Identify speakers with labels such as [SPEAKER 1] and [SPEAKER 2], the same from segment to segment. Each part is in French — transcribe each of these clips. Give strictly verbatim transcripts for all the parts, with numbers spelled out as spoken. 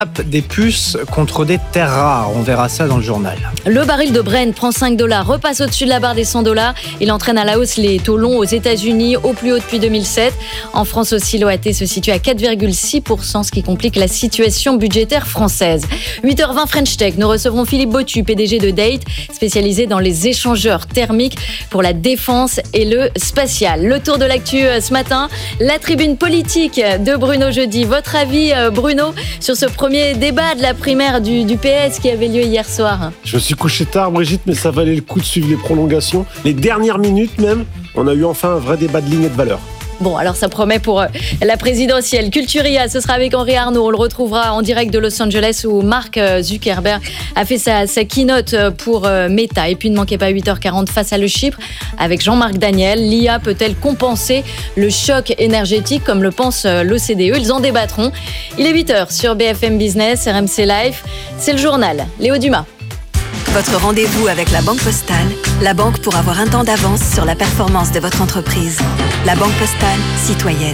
[SPEAKER 1] Des puces contre des terres rares, on verra ça dans le journal.
[SPEAKER 2] Le baril de Brent prend cinq dollars, repasse au-dessus de la barre des cent dollars. Il entraîne à la hausse les taux longs aux États-Unis, au plus haut depuis deux mille sept. En France aussi, l'O A T se situe à quatre virgule six pour cent, ce qui complique la situation budgétaire française. huit heures vingt French Tech, nous recevrons Philippe Bottu, P D G de Date, spécialisé dans les échangeurs thermiques pour la défense et le spatial. Le tour de l'actu ce matin, la tribune politique de Bruno Jeudi. Votre avis, Bruno, sur ce premier débat de la primaire du, du P S qui avait lieu hier soir?
[SPEAKER 3] Je me suis couché tard, Brigitte, mais ça valait le coup de suivre les prolongations. Les dernières minutes même, on a eu enfin un vrai débat de ligne et de valeur.
[SPEAKER 2] Bon, alors ça promet pour la présidentielle. Culturia, ce sera avec Henri Arnaud. On le retrouvera en direct de Los Angeles où Mark Zuckerberg a fait sa, sa keynote pour Meta. Et puis ne manquez pas huit heures quarante face à le Chypre avec Jean-Marc Daniel. L'I A peut-elle compenser le choc énergétique comme le pense l'O C D E? Ils en débattront. Il est huit heures sur B F M Business, R M C Life. C'est le journal. Léo Dumas.
[SPEAKER 4] Votre rendez-vous avec la Banque Postale, la banque pour avoir un temps d'avance sur la performance de votre entreprise. La Banque Postale, citoyenne.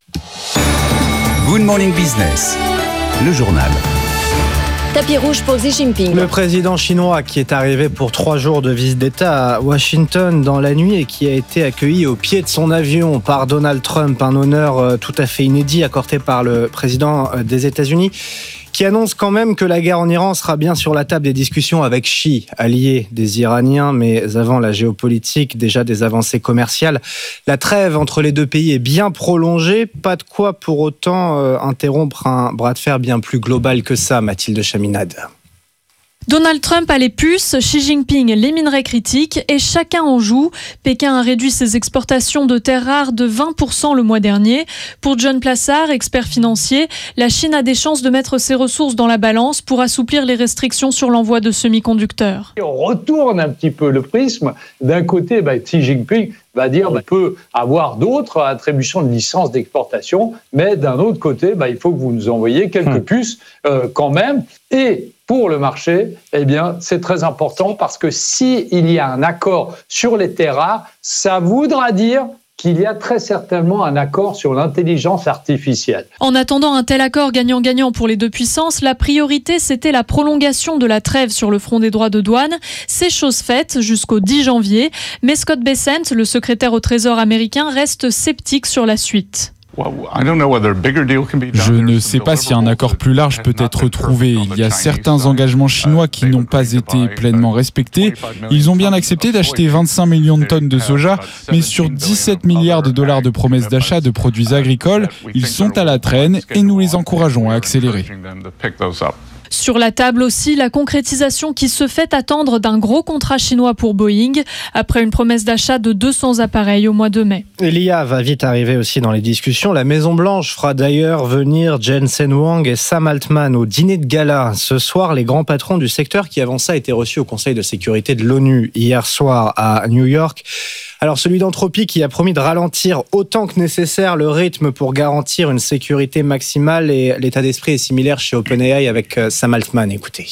[SPEAKER 5] Good Morning Business, le journal.
[SPEAKER 2] Tapis rouge pour Xi Jinping.
[SPEAKER 1] Le président chinois qui est arrivé pour trois jours de visite d'État à Washington dans la nuit et qui a été accueilli au pied de son avion par Donald Trump, un honneur tout à fait inédit accordé par le président des États-Unis, qui annonce quand même que la guerre en Iran sera bien sur la table des discussions avec Xi, allié des Iraniens, mais avant la géopolitique, déjà des avancées commerciales. La trêve entre les deux pays est bien prolongée, pas de quoi pour autant euh, interrompre un bras de fer bien plus global que ça, Mathilde Chaminade.
[SPEAKER 6] Donald Trump a les puces, Xi Jinping les minerais critiques et chacun en joue. Pékin a réduit ses exportations de terres rares de vingt pour cent le mois dernier. Pour John Plassard, expert financier, la Chine a des chances de mettre ses ressources dans la balance pour assouplir les restrictions sur l'envoi de semi-conducteurs.
[SPEAKER 7] On retourne un petit peu le prisme. D'un côté, bah, Xi Jinping va dire qu'on bah, peut avoir d'autres attributions de licences d'exportation, mais d'un autre côté, bah, il faut que vous nous envoyiez quelques mmh. puces euh, quand même. Et pour le marché, eh bien, c'est très important parce que s'il y a un accord sur les terres rares, ça voudra dire qu'il y a très certainement un accord sur l'intelligence artificielle.
[SPEAKER 6] En attendant un tel accord gagnant-gagnant pour les deux puissances, la priorité, c'était la prolongation de la trêve sur le front des droits de douane. C'est chose faite jusqu'au dix janvier. Mais Scott Bessent, le secrétaire au Trésor américain, reste sceptique sur la suite.
[SPEAKER 8] Je ne sais pas si un accord plus large peut être trouvé. Il y a certains engagements chinois qui n'ont pas été pleinement respectés. Ils ont bien accepté d'acheter vingt-cinq millions de tonnes de soja, mais sur dix-sept milliards de dollars de promesses d'achat de produits agricoles, ils sont à la traîne et nous les encourageons à accélérer.
[SPEAKER 6] Sur la table aussi, la concrétisation qui se fait attendre d'un gros contrat chinois pour Boeing, après une promesse d'achat de deux cents appareils au mois de mai.
[SPEAKER 1] Et l'I A va vite arriver aussi dans les discussions. La Maison-Blanche fera d'ailleurs venir Jensen Huang et Sam Altman au dîner de gala. Ce soir, les grands patrons du secteur qui avant ça étaient reçus au Conseil de sécurité de l'ONU hier soir à New York. Alors celui d'Anthropic qui a promis de ralentir autant que nécessaire le rythme pour garantir une sécurité maximale, et l'état d'esprit est similaire chez OpenAI avec Sam Altman. Écoutez.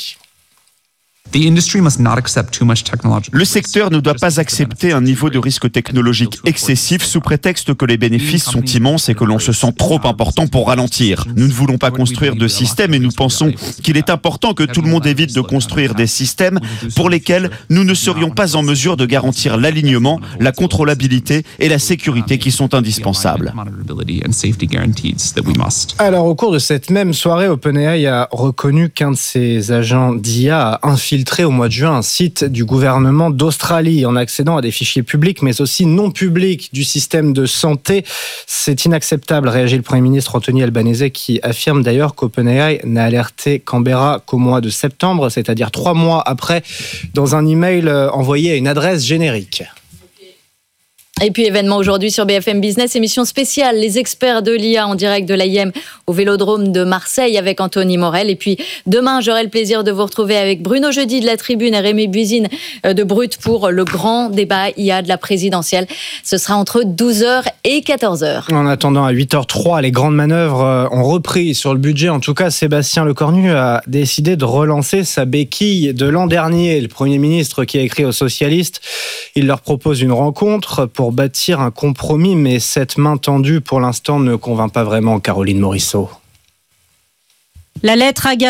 [SPEAKER 9] Le secteur ne doit pas accepter un niveau de risque technologique excessif sous prétexte que les bénéfices sont immenses et que l'on se sent trop important pour ralentir. Nous ne voulons pas construire de système et nous pensons qu'il est important que tout le monde évite de construire des systèmes pour lesquels nous ne serions pas en mesure de garantir l'alignement, la contrôlabilité et la sécurité qui sont indispensables.
[SPEAKER 1] Alors au cours de cette même soirée, OpenAI a reconnu qu'un de ses agents d'I A a infiltré au mois de juin un site du gouvernement d'Australie en accédant à des fichiers publics mais aussi non publics du système de santé. C'est inacceptable, réagit le Premier ministre Anthony Albanese, qui affirme d'ailleurs qu'OpenAI n'a alerté Canberra qu'au mois de septembre, c'est-à-dire trois mois après, dans un email envoyé à une adresse générique.
[SPEAKER 2] Et puis événement aujourd'hui sur B F M Business, émission spéciale, les experts de l'I A en direct de l'A I M au Vélodrome de Marseille avec Anthony Morel. Et puis demain, j'aurai le plaisir de vous retrouver avec Bruno Jeudi de la Tribune et Rémi Buzine de Brut pour le grand débat I A de la présidentielle. Ce sera entre douze heures et quatorze heures.
[SPEAKER 1] En attendant, à huit heures trois, les grandes manœuvres ont repris sur le budget. En tout cas, Sébastien Lecornu a décidé de relancer sa béquille de l'an dernier. Le Premier ministre qui a écrit aux socialistes, il leur propose une rencontre pour bâtir un compromis, mais cette main tendue pour l'instant ne convainc pas vraiment Caroline Morisseau.
[SPEAKER 10] La lettre à